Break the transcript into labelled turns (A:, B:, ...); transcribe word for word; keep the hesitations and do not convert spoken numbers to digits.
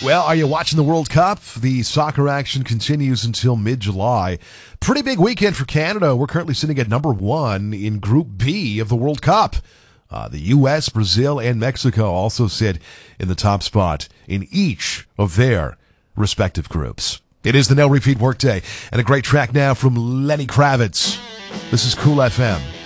A: Well, are you watching the World Cup? The soccer action continues until mid-July. Pretty big weekend for Canada. We're currently sitting at number one in Group B of the World Cup. Uh, the U S, Brazil, and Mexico also sit in the top spot in each of their respective groups. It is the No Repeat Workday, and a great track now from Lenny Kravitz. This is Cool F M.